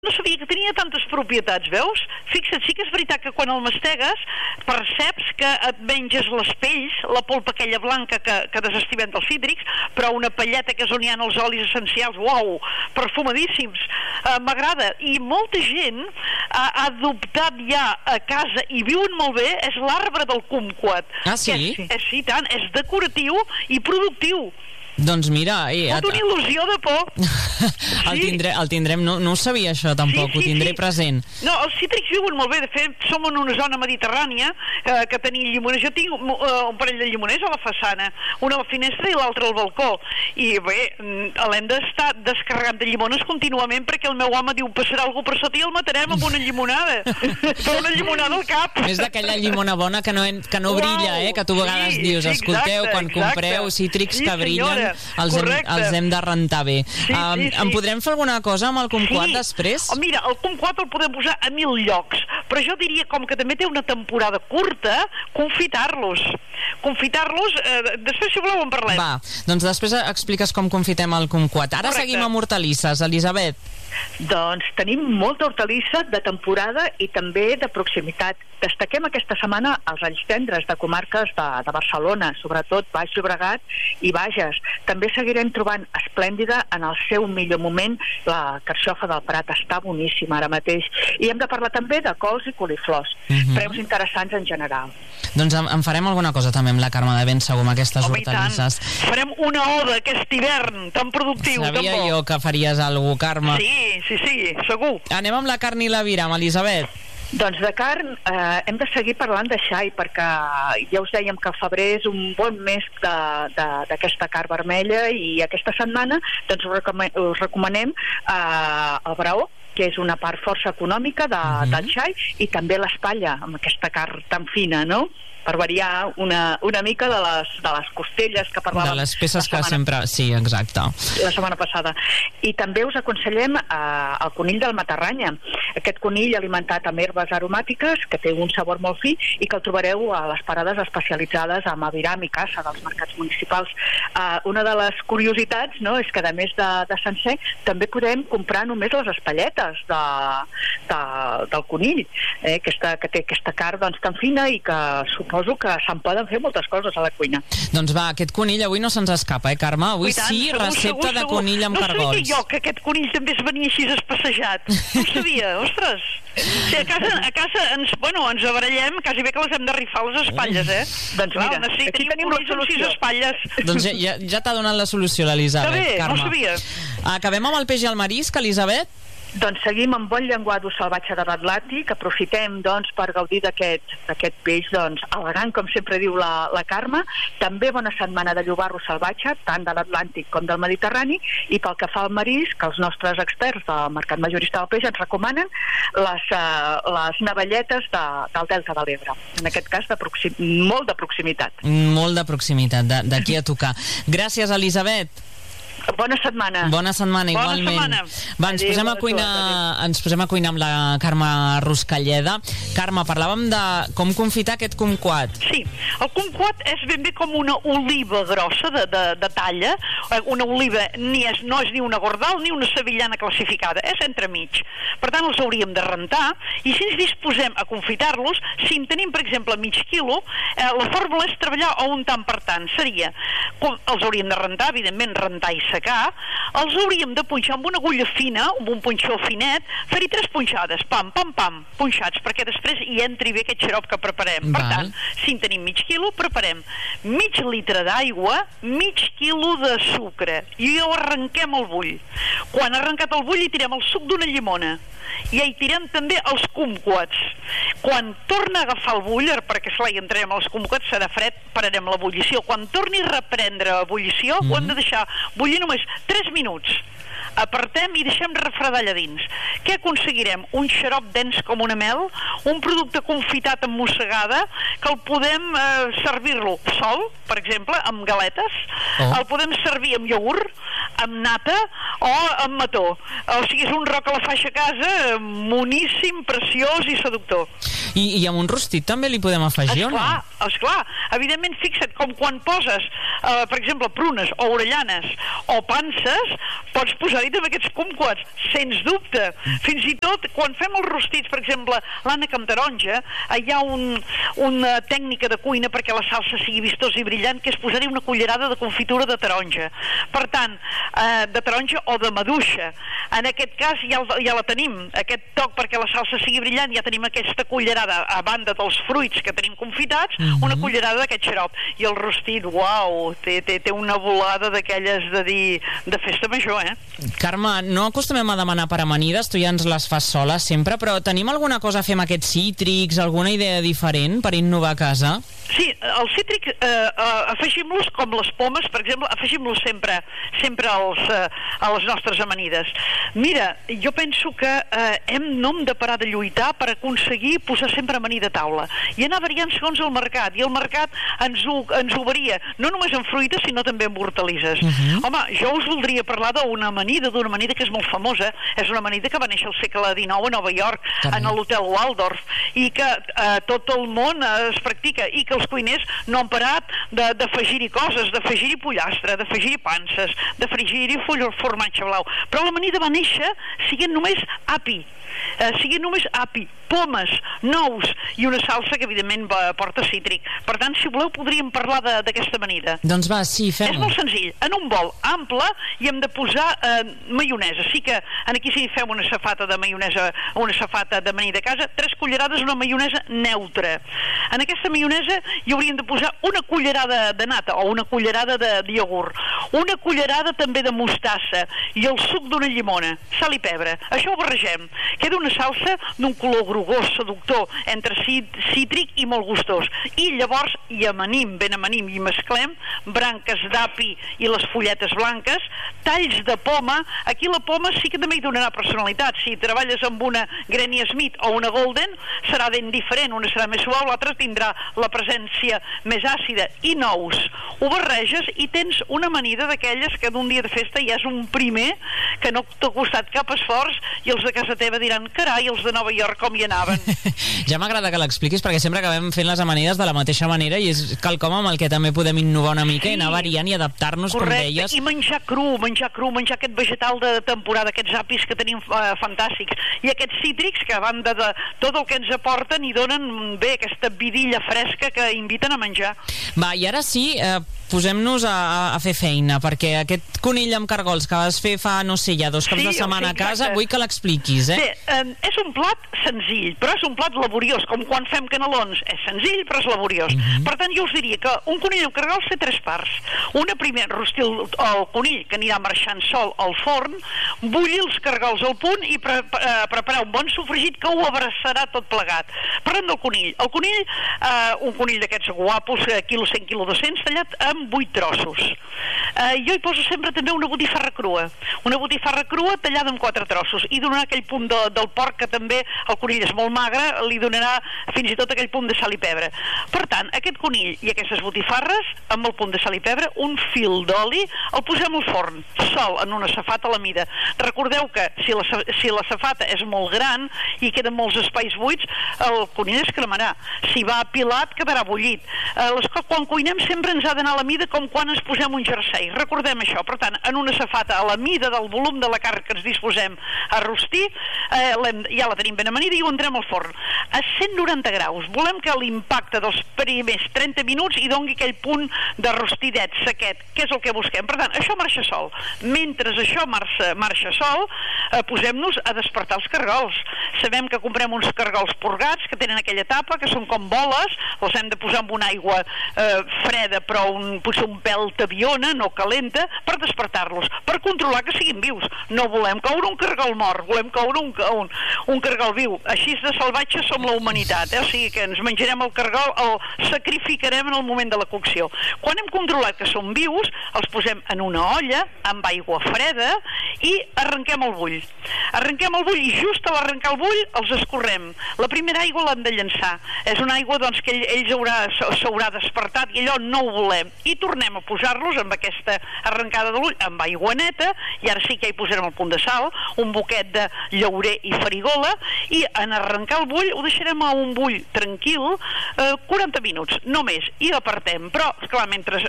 No sabia que tenia tantes propietats, veus? Fixa't, sí que és veritat que quan el mastegues perceps que et menges les pells, la polpa aquella blanca que desestimem dels cítrics, però una palleta que és on hi ha els olis essencials, uau, perfumadíssims, m'agrada. I molta gent ha adoptat ja a casa i viuen molt bé, és l'arbre del kumquat. Ah, sí? Sí, tant, és decoratiu i productiu. Doncs mira... Fot una il·lusió de por. El tindrem, no ho sabia això tampoc, ho tindré present. No, els cítrics viuen molt bé, de fet som en una zona mediterrània que tenim llimoners. Jo tinc un parell de llimoners a la façana, una a la finestra i l'altra al balcó, i bé, l'hem d'estar descarregant de llimones contínuament perquè el meu home diu, passarà algú per sota i el matarem amb una llimonada. Per una llimonada al cap. És d'aquella llimona bona que no brilla, que tu a vegades dius, escolteu, quan compreu cítrics que brillen, els hem de rentar bé. En podrem fer alguna cosa amb el kumquat després? Mira, el kumquat el podem posar a 1000 llocs, però jo diria, com que també té una temporada curta, confitar-los. Després, si voleu, en parlem. Va, doncs després expliques com confitem el kumquat. Ara seguim amb hortalisses, Elisabet. Doncs tenim molta hortalissa de temporada i també de proximitat. Destaquem aquesta setmana els alls tendres de comarques de Barcelona, sobretot Baix Llobregat i Bages. També seguirem trobant esplèndida en el seu millor moment la carxofa del Prat, està boníssima ara mateix. I hem de parlar també de cols i coliflors, preus interessants en general. Doncs en farem alguna cosa també amb la Carme, de ben segur, amb aquestes hortalisses. Farem una oda aquest hivern tan productiu. Sabia jo que faries alguna cosa, Carme. Sí, segur. Anem amb la carn i la vira, amb Elisabet. Doncs de carn hem de seguir parlant de xai, perquè ja us dèiem que el febrer és un bon mes d'aquesta carn vermella, i aquesta setmana doncs us recomanem el braó, que és una part força econòmica del xai, i també l'espatlla, amb aquesta carn tan fina, no? Per variar una mica de les costelles que parlàvem. De les peces que sempre... Sí, exacte. La setmana passada. I també us aconsellem el conill del Matarranya. Aquest conill alimentat amb herbes aromàtiques, que té un sabor molt fi i que el trobareu a les parades especialitzades amb aviram i caça dels mercats municipals. Una de les curiositats, no?, és que a més de sencer també podem comprar només les espatlletes del conill, que té aquesta carn doncs, tan fina, i que suposo que se'n poden fer moltes coses a la cuina. Doncs va, aquest conill avui no se'ns escapa, Carme? Avui sí, recepta de conill amb cargols. No sabia jo que aquest conill també es venia així espessejat. No ho sabia, ostres. Sí, a casa ens barallem, quasi bé que les hem de rifar les espatlles, Doncs mira, aquí tenim la solució. 6 espatlles. Doncs ja t'ha donat la solució, l'Elisabet, Carme. No ho sabia. Acabem amb el peix i el marisc, Elisabet? Doncs seguim amb bon llenguado salvatge de l'Atlàntic, aprofitem per gaudir d'aquest peix elegant, com sempre diu la Carme. També bona setmana de llobarro salvatge, tant de l'Atlàntic com del Mediterrani, i pel que fa al marisc, que els nostres experts del mercat majorista del peix ens recomanen les navelletes del Delta de l'Ebre. En aquest cas, molt de proximitat. Molt de proximitat, d'aquí a tocar. Gràcies, Elisabet. Bona setmana. Bona setmana, igualment. Va, ens posem a cuinar amb la Carme Ruscalleda. Carme, parlàvem de com confitar aquest kumquat. Sí, el kumquat és ben bé com una oliva grossa de talla. Una oliva no és ni una gordal ni una sevillana classificada, és entremig. Per tant, els hauríem de rentar, i si ens disposem a confitar-los, si en tenim, per exemple, mig quilo, la fórmula és treballar a un tant per tant. Seria, els hauríem de rentar, evidentment, rentar i secar, els hauríem de punxar amb una agulla fina, amb un punxó finet, fer-hi 3 punxades, pam, pam, pam, punxats, perquè després hi entri bé aquest xarop que preparem. Per tant, si en tenim mig quilo, preparem mig litre d'aigua, mig quilo de sucre, i ho arrenquem al bull. Quan ha arrencat el bull, hi tirem el suc d'una llimona, i hi tirem també els kumquats. Quan torna a agafar el bull, perquè esclar, hi entrem els kumquats, serà fred, pararem l'ebullició. Quan torni a reprendre l'ebullició, ho hem de deixar bullir només 3 minuts. Apartem i deixem refredar allà dins. Què aconseguirem? Un xarop dens com una mel, un producte confitat amb mossegada, que el podem servir-lo sol, per exemple, amb galetes, el podem servir amb iogurt, amb nata o amb mató. O sigui, és un roc a la faixa a casa moníssim, preciós i seductor. I amb un rostit també li podem afegir, o no? Esclar. Evidentment, fixa't, com quan poses, per exemple, prunes o orellanes o panses, pots posar dit amb aquests kumquats, sens dubte. Fins i tot, quan fem els rostits, per exemple, l'ànec amb taronja, hi ha una tècnica de cuina perquè la salsa sigui vistosa i brillant, que és posar-hi una cullerada de confitura de taronja. Per tant, de taronja o de maduixa. En aquest cas ja la tenim, aquest toc perquè la salsa sigui brillant, ja tenim aquesta cullerada, a banda dels fruits que tenim confitats, una cullerada d'aquest xarop. I el rostit, uau, té una volada d'aquelles de festa major, Carme, no acostumem a demanar per amanides, tu ja ens les fas soles sempre, però tenim alguna cosa a fer amb aquests cítrics, alguna idea diferent per innovar a casa? Sí, els cítrics, afegim-los com les pomes, per exemple, afegim-los sempre a les nostres amanides. Mira, jo penso que no hem de parar de lluitar per aconseguir posar sempre amanida a taula i anar variant segons el mercat, i el mercat ens ho varia, no només en fruites, sinó també en hortalisses. Home, jo us voldria parlar d'una amanida que és molt famosa, és una amanida que va néixer al segle XIX a Nova York, en l'hotel Waldorf, i que tot el món es practica, i que els cuiners no han parat d'afegir-hi coses, d'afegir-hi pollastre, d'afegir-hi panses, d'afegir-hi formatge blau. Però l'amanida va néixer siguent només api, pomes, nous i una salsa que evidentment porta cítric. Per tant, si voleu, podríem parlar d'aquesta amanida. Doncs va, sí, fem-ho. És molt senzill. En un bol ample hi hem de posar maionesa. Sí que aquí si fem una safata de maionesa, una safata d'amanida a casa, 3 cullerades, una maionesa neutra. En aquesta maionesa hi hauríem de posar una cullerada de nata o una cullerada de iogurt, una cullerada també de mostassa i el suc d'una llimona, sal i pebre. Això ho barregem. Queda una salsa d'un color grogós, seductor, entre cítric i molt gustós. I llavors hi amanim, ben amanim, i mesclem branques d'api i les fulletes blanques, talls de poma. Aquí la poma sí que també hi donarà personalitat. Si treballes amb una Granny Smith o una Golden, serà ben diferent. Una serà més suau, l'altra tindrà la presència més àcida. I nous. Ho barreges i tens una amanida d'aquelles que d'un dia de festa ja és un primer que no t'ha costat cap esforç, i els de casa teva diran, carai, els de Nova York com hi anaven. Ja m'agrada que l'expliquis, perquè sempre acabem fent les amanides de la mateixa manera i és quelcom amb el que també podem innovar una mica i anar variant i adaptar-nos, com deies. I menjar cru, menjar aquest vegetal de temporada, aquests apis que tenim fantàstics, i aquests cítrics que a banda de tot el que ens aporten i donen bé aquesta vidilla fresca que inviten a menjar. Va, i ara sí, posem-nos a fer feina, perquè aquest conill amb cargols que vas fer fa, no sé, ja 2 caps de setmana a casa, vull que l'expliquis, Bé, és un plat senzill, però és un plat laboriós, com quan fem canelons. És senzill, però és laboriós. Per tant, jo us diria que un conill amb cargols té 3 parts. Una primer, rostir el conill, que anirà marxant sol al forn, bullir els cargols al punt i preparar un bon sofregit que ho abraçarà tot plegat. Parlem del conill. El conill, un conill d'aquests guapos, quilo 100, quilo 200, tallat amb 8 trossos. Jo hi poso sempre també una botifarra crua. Una botifarra crua tallada en 4 trossos, i donarà aquell punt del porc, que també el conill és molt magre, li donarà fins i tot aquell punt de sal i pebre. Per tant, aquest conill i aquestes botifarres, amb el punt de sal i pebre, un fil d'oli, el posem al forn, sol, en una safata a la mida. Recordeu que si la safata és molt gran i queden molts espais buits, el conill es cremarà. Si va apilat, quedarà bullit. Quan cuinem sempre ens ha d'anar a la mida com quan ens posem un jersei. Recordem això. Per tant, en una safata a la mida del volum de la carn que ens disposem a rostir, ja la tenim ben amanida i ho entrem al forn a 190 graus. Volem que l'impacte dels primers 30 minuts hi doni aquell punt de rostidet, sequet, que és el que busquem. Per tant, això marxa sol. Mentre això marxa sol, posem-nos a despertar els cargols. Sabem que comprem uns cargols purgats que tenen aquella tapa, que són com boles, els hem de posar amb una aigua freda, però potser un pèl tabiona, no calenta, per despertar-los, per controlar que siguin vius. No volem coure un cargol mort, volem coure un cargol viu. Així de salvatges som la humanitat, o sigui que ens menjarem el cargol, el sacrificarem en el moment de la cocció. Quan hem controlat que són vius, els posem en una olla amb aigua freda i arrenquem el bull. Arrenquem el bull i just a l'arrencar el bull bull els escorrem. La primera aigua l'hem de llançar. És una aigua doncs, que ell s'haurà despertat i allò no ho volem. I tornem a posar-los amb aquesta arrencada de l'ull, amb aigua neta, i ara sí que hi posarem el punt de sal, un boquet de llaurer i farigola, i en arrencar el bull ho deixarem a un bull tranquil 40 minuts, no més, i apartem. Però, esclar, mentre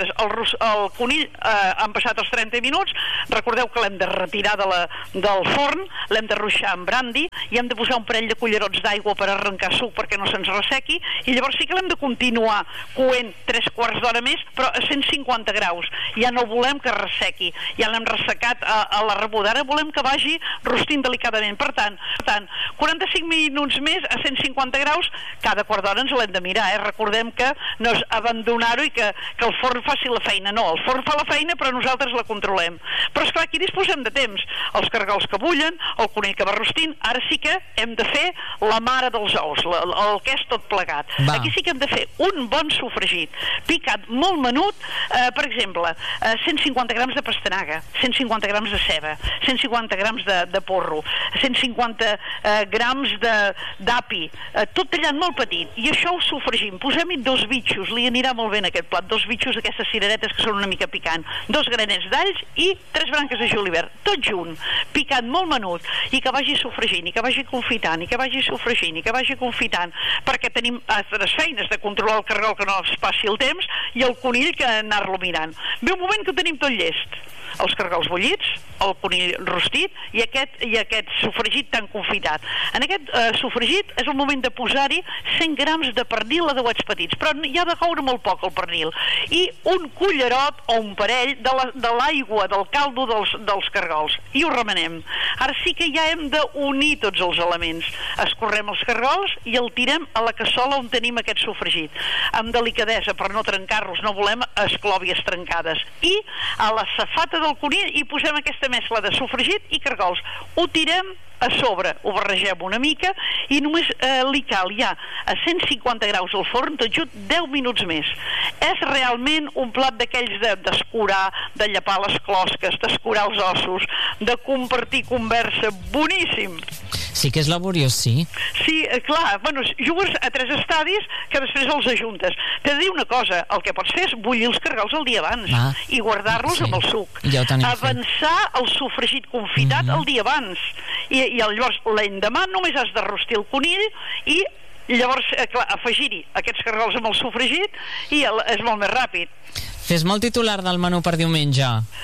el conill han passat els 30 minuts, recordeu que l'hem de retirar del forn, l'hem de ruixar amb brandi i hem de posar un parell de cullerons d'aigua per arrencar suc perquè no se'ns ressequi, i llavors sí que l'hem de continuar coent 3/4 d'hora més, però a 150 graus. Ja no volem que ressequi, ja l'hem ressecat a la rebuda, ara volem que vagi rostint delicadament. Per tant, 45 minuts més a 150 graus, cada quart d'hora ens l'hem de mirar, recordem que no és abandonar-ho i que el forn faci la feina, no, el forn fa la feina però nosaltres la controlem. Però esclar, aquí disposem de temps, els cargols que bullen, el conill que va rostint, ara sí que hem de fer la mare dels ous, el que és tot plegat. Aquí sí que hem de fer un bon sofregit, picat molt menut, per exemple, 150 grams de pastanaga, 150 grams de ceba, 150 grams de porro, 150 grams d'api, tot tallat molt petit, i això ho sofregim. Posem-hi 2 bitxos, li anirà molt bé en aquest plat, 2 bitxos d'aquestes cireretes que són una mica picant, 2 granets d'alls i 3 branques de julivert, tot junt, picat molt menut, i que vagi sofregint, i que vagi confitant, i que vagi sofregint, i que vagi confitant, perquè tenim altres feines de controlar el cargol que no es passi el temps i el conill que anar-lo mirant. Ve un moment que ho tenim tot llest, els cargols bullits, el conill rostit i aquest sofregit tan confitat. En aquest sofregit és el moment de posar-hi 100 grams de pernil adoats petits, però hi ha de coure molt poc el pernil, i un cullerot o un parell de l'aigua, del caldo dels cargols, i ho remenem. Ara sí que ja hem d'unir tots els elements. Escorrem els cargols i el tirem a la cassola on tenim aquest sofregit. Amb delicadesa, per no trencar-los, no volem esclòvies trencades. I a la safata del conill hi posem aquesta mescla de sofregit i cargols. Ho tirem a sobre, ho barregem una mica i només li cal ja a 150 graus al forn, tot junt 10 minuts més. És realment un plat d'aquells d'escurar, de llapar les closques, d'escurar els ossos, de compartir conversa, boníssim. Sí que és laboriós, sí. Sí, clar, bueno, jugues a 3 estadis que després els ajuntes. T'he de dir una cosa, el que pots fer és bullir els cargols el dia abans i guardar-los amb el suc. Ja ho tenim avançar el sofregit confitat el dia abans. I llavors l'endemà només has de rostir el conill i llavors afegir-hi aquests cargols amb el sofregit i és molt més ràpid. Fes-me el titular del menú per diumenge.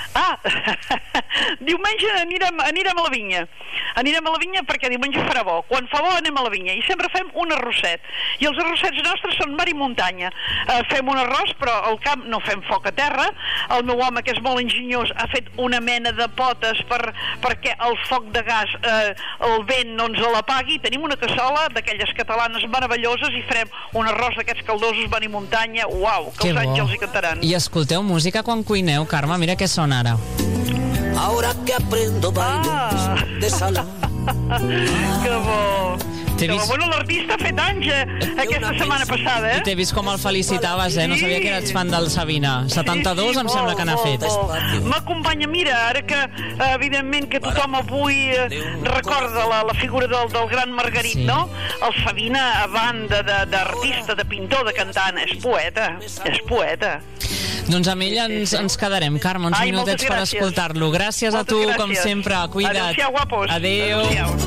Diumenge anirem a la vinya. Anirem a la vinya perquè diumenge farà bo. Quan fa bo anem a la vinya i sempre fem un arrosset. I els arrossets nostres són mar i muntanya. Fem un arròs, però al camp no fem foc a terra. El meu home, que és molt enginyós, ha fet una mena de potes perquè el foc de gas, el vent no ens l'apagui. Tenim una cassola d'aquelles catalanes meravelloses i farem un arròs d'aquests caldosos mar i muntanya. Uau, que els àngels hi cantaran. I escolteu música quan cuineu, Carme, mira què sona ara. Ahora que aprendo bailes de salón. Que bo. Bueno, l'artista ha fet anys aquesta setmana passada, I t'he vist com el felicitaves, no sabia que eres fan del Sabina. 72 em sembla que n'ha fet. M'acompanya, mira, ara que evidentment que tothom avui recorda la figura del gran Margarit, no? El Sabina, a banda d'artista, de pintor, de cantant, és poeta, és poeta. Doncs amb ell ens quedarem, Carme, uns minutets per escoltar-lo. Gràcies a tu, com sempre. Cuida't. Adéu-siau, guapos. Adéu.